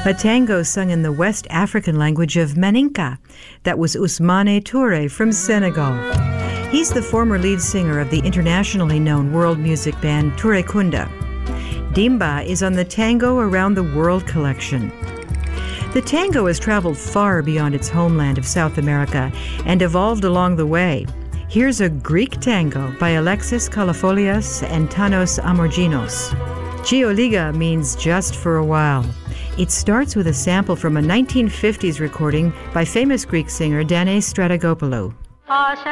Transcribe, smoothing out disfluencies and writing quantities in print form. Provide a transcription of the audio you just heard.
A tango sung in the West African language of Maninka. That was Ousmane Touré from Senegal. He's the former lead singer of the internationally known world music band Touré Kunda. Dimba is on the Tango Around the World collection. The tango has traveled far beyond its homeland of South America and evolved along the way. Here's a Greek tango by Alexis Kalafolias and Tanos Amorginos. Gioliga means just for a while. It starts with a sample from a 1950s recording by famous Greek singer Danis Strategopoulos.